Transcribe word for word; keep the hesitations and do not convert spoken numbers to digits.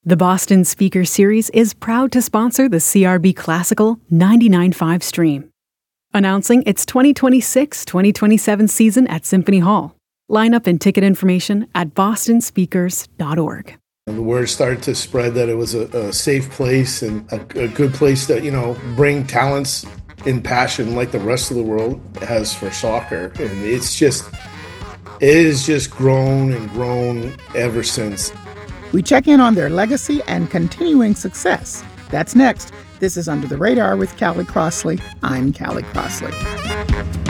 The Boston Speaker Series is proud to sponsor the C R B Classical ninety-nine point five stream. Announcing its twenty twenty-six twenty twenty-seven season at Symphony Hall. Lineup and ticket information at boston speakers dot org. The word started to spread that it was a, a safe place and a, a good place to, you know, bring talents and passion like the rest of the world has for soccer. And it's just, it has just grown and grown ever since. We check in on their legacy and continuing success. That's next. This is Under the Radar with Callie Crossley. I'm Callie Crossley.